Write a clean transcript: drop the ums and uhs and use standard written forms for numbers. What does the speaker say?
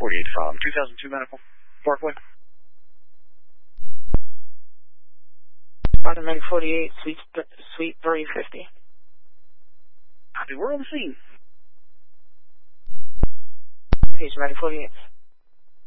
48 from 2002 Medical Parkway. Dr. Medic 48, Suite 350. Copy, we're on the scene. Patient Medic 48.